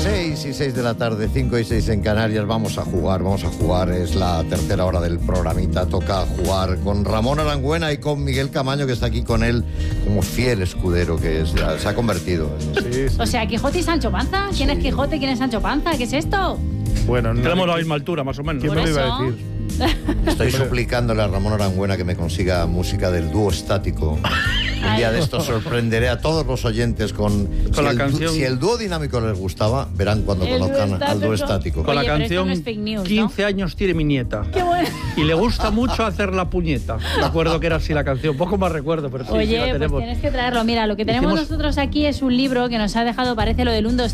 6:06 de la tarde, 5:06 en Canarias. Vamos a jugar. Es la tercera hora del programita. Toca jugar con Ramón Arangüena y con Miguel Camaño, que está aquí con él como fiel escudero que es. Ya se ha convertido. Sí. O sea, Quijote y Sancho Panza. ¿Quién es Quijote? ¿Quién es Sancho Panza? ¿Qué es esto? Bueno, no. Tenemos la misma altura, más o menos. ¿Quién me lo iba a decir? Estoy suplicándole a Ramón Arangüena que me consiga música del dúo estático. Un día de estos sorprenderé a todos los oyentes con la canción. Si el dúo dinámico les gustaba, verán cuando El conozcan dúo al dúo estático. estático. Con la Oye, pero esto canción no es fake news, ¿no? 15 años tiene mi nieta. ¡Qué bueno! Y le gusta mucho hacer la puñeta. Me acuerdo que era así la canción. Poco más recuerdo, pero sí, sí la Oye, pues tenemos. tienes que traerlo. Mira, lo que tenemos Hicimos- nosotros aquí es un libro que nos ha dejado, parece lo del 1, 2,